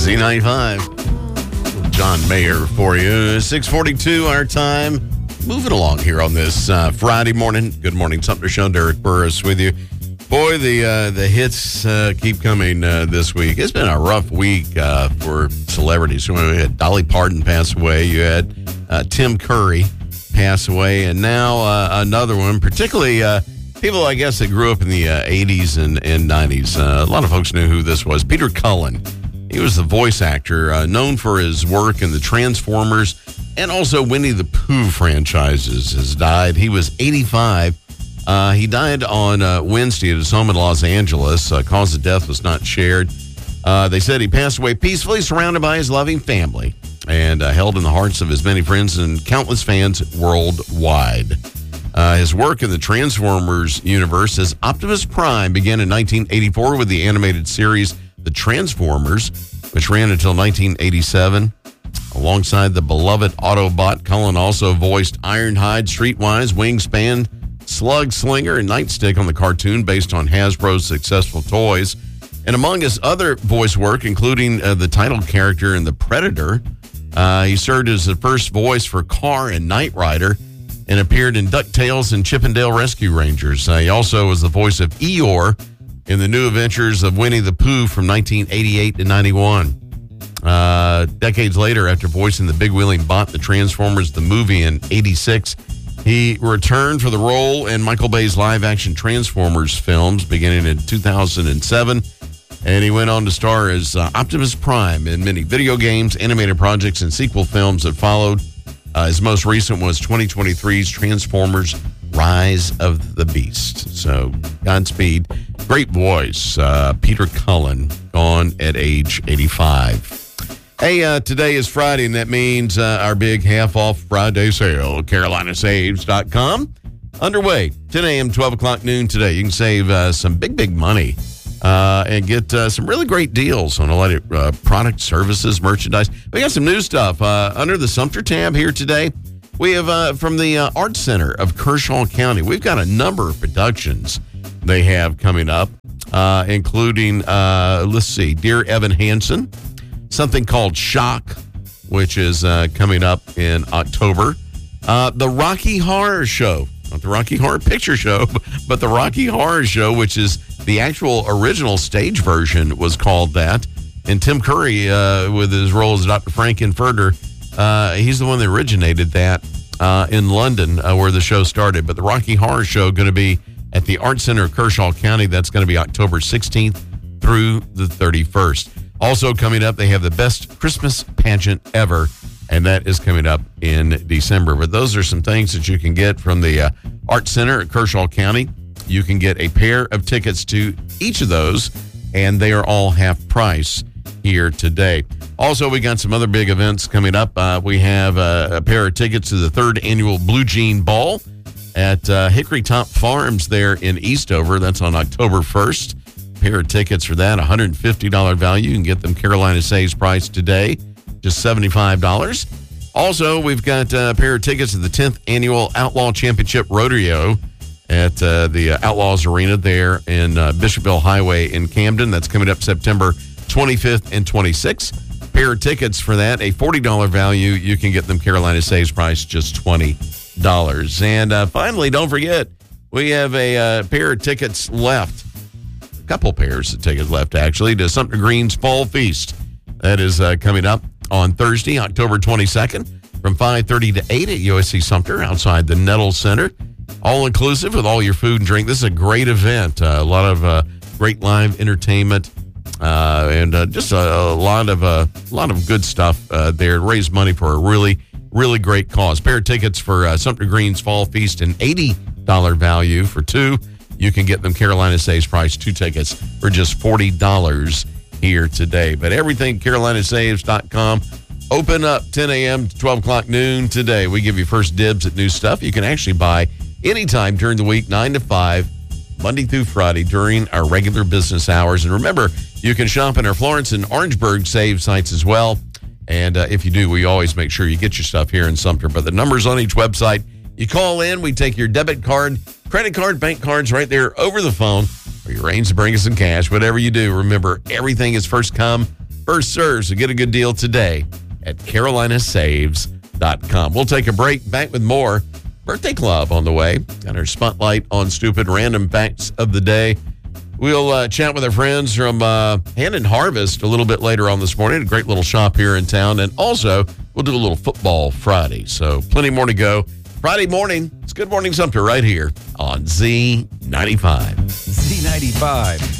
Z95. John Mayer for you. 6:42 our time. Moving along here on this Friday morning. Good morning, Sumter Show. Derek Burris with you. Boy, the hits keep coming this week. It's been a rough week for celebrities. We had Dolly Parton pass away. You had Tim Curry pass away. And now another one, particularly people, I guess, that grew up in the 80s and 90s. A lot of folks knew who this was. Peter Cullen. He was the voice actor known for his work in the Transformers and also Winnie the Pooh franchises. Has died. He was 85. He died on Wednesday at his home in Los Angeles. Cause of death was not shared. They said he passed away peacefully, surrounded by his loving family, and held in the hearts of his many friends and countless fans worldwide. His work in the Transformers universe as Optimus Prime began in 1984 with the animated series The Transformers, which ran until 1987. Alongside the beloved Autobot, Cullen also voiced Ironhide, Streetwise, Wingspan, Slug Slinger, and Nightstick on the cartoon based on Hasbro's successful toys. And among his other voice work, including the title character in The Predator, he served as the first voice for Car and Knight Rider and appeared in DuckTales and Chippendale Rescue Rangers. He also was the voice of Eeyore in the New Adventures of Winnie the Pooh from 1988 to 91. Decades later, after voicing the big wheeling bot, the Transformers, the movie in 86, he returned for the role in Michael Bay's live-action Transformers films beginning in 2007, and he went on to star as Optimus Prime in many video games, animated projects, and sequel films that followed. His most recent was 2023's Transformers Rise of the Beast. So, Godspeed. Great voice. Peter Cullen, gone at age 85. Hey, today is Friday, and that means our big half-off Friday sale, CarolinaSaves.com, underway. 10 a.m., 12 o'clock noon today. You can save some big money and get some really great deals on a lot of product, services, merchandise. We got some new stuff under the Sumter tab here today. We have from the Art Center of Kershaw County. We've got a number of productions they have coming up, including, Dear Evan Hansen, something called Shock, which is coming up in October. The Rocky Horror Show, not the Rocky Horror Picture Show, but the Rocky Horror Show, which is the actual original stage version was called that. And Tim Curry, with his role as Dr. Frankenfurter, he's the one that originated that in London, where the show started. But the Rocky Horror Show going to be at the Art Center of Kershaw County. That's going to be October 16th through the 31st. Also coming up, they have the best Christmas pageant ever, and that is coming up in December. But those are some things that you can get from the Art Center at Kershaw County. You can get a pair of tickets to each of those, and they are all half price here today. Also, we got some other big events coming up. We have a pair of tickets to the 3rd annual Blue Jean Ball at Hickory Top Farms there in Eastover. That's on October 1st. Pair of tickets for that, $150 value. You can get them Carolina Saves price today, just $75. Also, we've got a pair of tickets to the 10th annual Outlaw Championship Rodeo at the Outlaws Arena there in Bishopville Highway in Camden. That's coming up September 25th and 26th. Pair of tickets for that, a $40 value. You can get them Carolina Saves price, just $20. And finally, don't forget, we have a pair of tickets left. Couple pairs of tickets left, actually, to Sumter Green's Fall Feast. That is coming up on Thursday, October 22nd, from 5:30 to 8 at USC Sumter outside the Nettles Center. All-inclusive with all your food and drink. This is a great event. A lot of great live entertainment and just a lot of good stuff there. Raise money for a really great cause. Pair of tickets for Sumter Green's Fall Feast, an $80 value for two. You can get them Carolina Saves price, 2 tickets for just $40 here today. But everything CarolinaSaves.com. Open up 10 a.m. to 12 o'clock noon today. We give you first dibs at new stuff. You can actually buy anytime during the week, 9 to 5, Monday through Friday during our regular business hours. And remember, you can shop in our Florence and Orangeburg Save sites as well. And if you do, we always make sure you get your stuff here in Sumter. But the numbers on each website, you call in, we take your debit card, credit card, bank cards right there over the phone, or you arrange to bring us some cash. Whatever you do, remember, everything is first come, First serve, so get a good deal today at carolinasaves.com. We'll take a break. Back with more Birthday Club on the way. Got our spotlight on stupid random facts of the day. We'll chat with our friends from Hand and Harvest a little bit later on this morning. A great little shop here in town. And also, we'll do a little football Friday. So plenty more to go. Friday morning, it's Good Morning Sumter right here on Z95. Z95.